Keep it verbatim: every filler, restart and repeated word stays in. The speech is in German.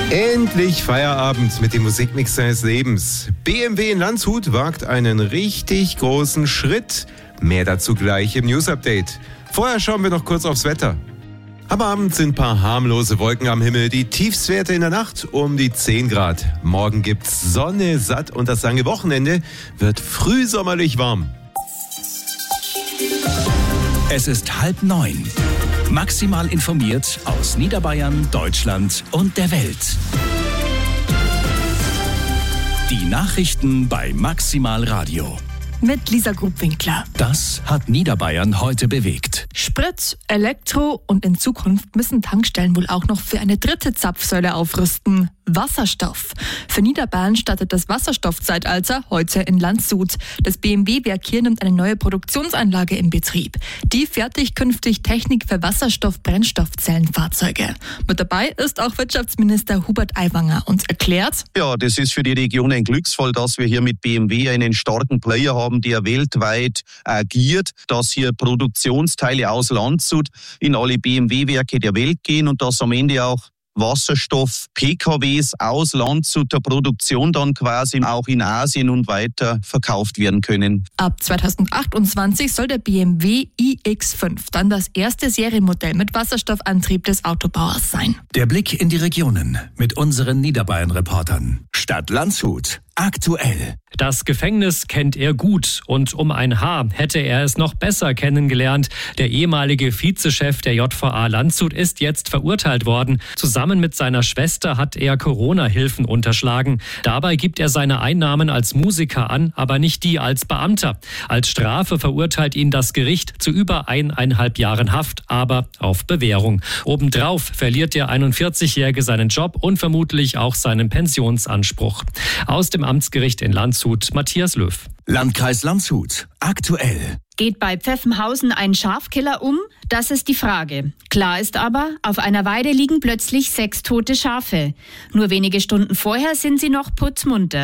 Endlich Feierabend mit dem Musikmix seines Lebens. B M W in Landshut wagt einen richtig großen Schritt. Mehr dazu gleich im News-Update. Vorher schauen wir noch kurz aufs Wetter. Am Abend sind ein paar harmlose Wolken am Himmel. Die Tiefstwerte in der Nacht um die zehn Grad. Morgen gibt's Sonne, satt und das lange Wochenende wird frühsommerlich warm. Es ist halb neun. Maximal informiert aus Niederbayern, Deutschland und der Welt. Die Nachrichten bei Maximal Radio. Mit Lisa Grubwinkler. Das hat Niederbayern heute bewegt. Sprit, Elektro und in Zukunft müssen Tankstellen wohl auch noch für eine dritte Zapfsäule aufrüsten. Wasserstoff. Für Niederbayern startet das Wasserstoffzeitalter heute in Landshut. Das B M W-Werk hier nimmt eine neue Produktionsanlage in Betrieb. Die fertigt künftig Technik für Wasserstoff-Brennstoffzellenfahrzeuge. Mit dabei ist auch Wirtschaftsminister Hubert Aiwanger und erklärt: Ja, das ist für die Region ein Glücksfall, dass wir hier mit B M W einen starken Player haben, der weltweit agiert, dass hier Produktionsteile aus Landshut in alle B M W-Werke der Welt gehen und dass am Ende auch Wasserstoff-P K Ws aus Landshuter Produktion dann quasi auch in Asien und weiter verkauft werden können. Ab zweitausendachtundzwanzig soll der B M W i X fünf dann das erste Serienmodell mit Wasserstoffantrieb des Autobauers sein. Der Blick in die Regionen mit unseren Niederbayern-Reportern. Stadt Landshut. Aktuell. Das Gefängnis kennt er gut und um ein Haar hätte er es noch besser kennengelernt. Der ehemalige Vizechef der J V A Landshut ist jetzt verurteilt worden. Zusammen mit seiner Schwester hat er Corona-Hilfen unterschlagen. Dabei gibt er seine Einnahmen als Musiker an, aber nicht die als Beamter. Als Strafe verurteilt ihn das Gericht zu über eineinhalb Jahren Haft, aber auf Bewährung. Obendrauf verliert der einundvierzigjährige seinen Job und vermutlich auch seinen Pensionsanspruch. Aus dem Amtsgericht in Landshut, Matthias Löw. Landkreis Landshut. Aktuell. Geht bei Pfeffenhausen ein Schafkiller um? Das ist die Frage. Klar ist aber, auf einer Weide liegen plötzlich sechs tote Schafe. Nur wenige Stunden vorher sind sie noch putzmunter.